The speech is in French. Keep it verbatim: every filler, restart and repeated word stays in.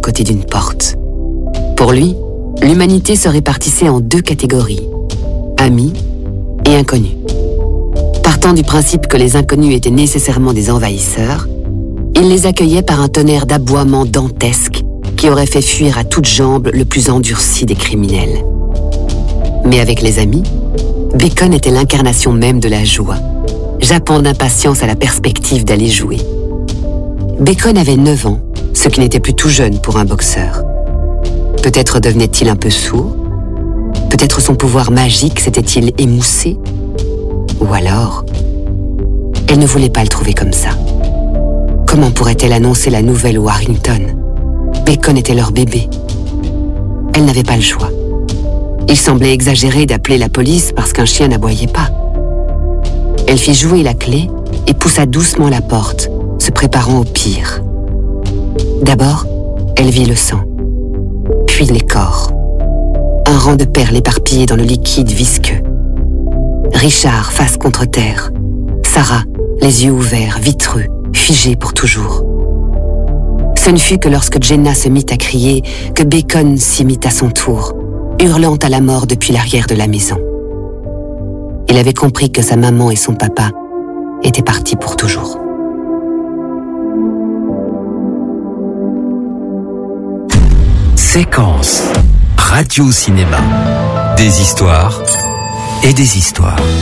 côté d'une porte. Pour lui, l'humanité se répartissait en deux catégories, amis et inconnus. Partant du principe que les inconnus étaient nécessairement des envahisseurs, il les accueillait par un tonnerre d'aboiements dantesques qui aurait fait fuir à toutes jambes le plus endurci des criminels. Mais avec les amis, Bacon était l'incarnation même de la joie, jappant d'impatience à la perspective d'aller jouer. Bacon avait neuf ans, ce qui n'était plus tout jeune pour un boxeur. Peut-être devenait-il un peu sourd, peut-être son pouvoir magique s'était-il émoussé, ou alors, elle ne voulait pas le trouver comme ça. Comment pourrait-elle annoncer la nouvelle aux Harrington? Bacon était leur bébé. Elle n'avait pas le choix. Il semblait exagéré d'appeler la police parce qu'un chien n'aboyait pas. Elle fit jouer la clé et poussa doucement la porte, se préparant au pire. D'abord, elle vit le sang, puis les corps. Un rang de perles éparpillées dans le liquide visqueux. Richard face contre terre. Sarah, les yeux ouverts, vitreux, figés pour toujours. Ce ne fut que lorsque Jenna se mit à crier que Bacon s'y mit à son tour, hurlant à la mort depuis l'arrière de la maison. Il avait compris que sa maman et son papa étaient partis pour toujours. Séquence Radio Cinéma. Des histoires et des histoires.